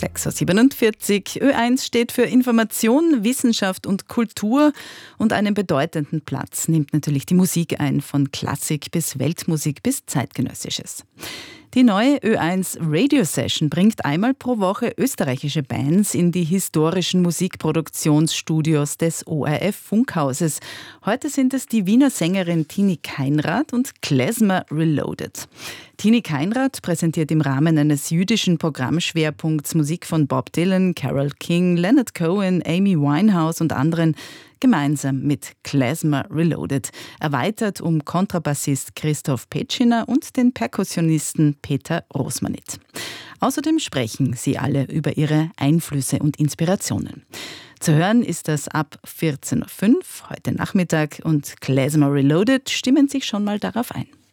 6.47 Uhr. Ö1 steht für Information, Wissenschaft und Kultur und einen bedeutenden Platz nimmt natürlich die Musik ein, von Klassik bis Weltmusik bis Zeitgenössisches. Die neue Ö1 Radio Session bringt einmal pro Woche österreichische Bands in die historischen Musikproduktionsstudios des ORF Funkhauses. Heute sind es die Wiener Sängerin Tini Keinrad und Klezmer Reloaded. Tini Keinrad präsentiert im Rahmen eines jüdischen Programmschwerpunkts Musik von Bob Dylan, Carole King, Leonard Cohen, Amy Winehouse und anderen gemeinsam mit Klezmer Reloaded, erweitert um Kontrabassist Christoph Petschiner und den Perkussionisten Peter Rosmanit. Außerdem sprechen sie alle über ihre Einflüsse und Inspirationen. Zu hören ist das ab 14.05 Uhr heute Nachmittag und Klezmer Reloaded stimmen sich schon mal darauf ein.